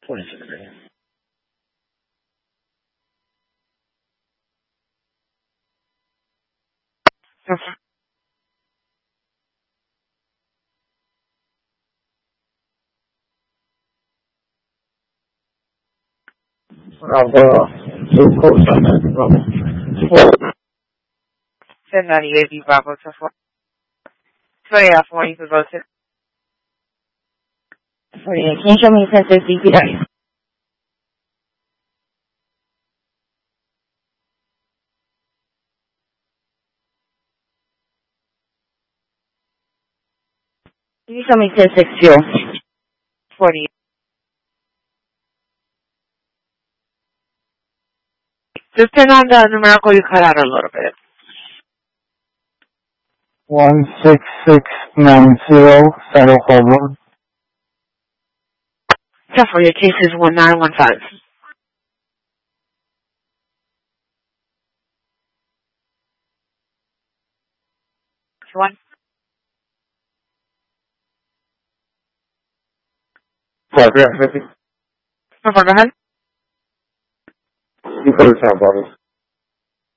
46 grand. I've two quotes on that. 1098 Bravo to 4. 20F4, you could go to 48. Can you show me 1060 PW? Can you show me 1060? 40. Just turn on the numerical, you cut out a little bit. 16690 Saddle Club Road. For your case is 1915. One. Yeah, 50. No, go ahead. You put it down, brother.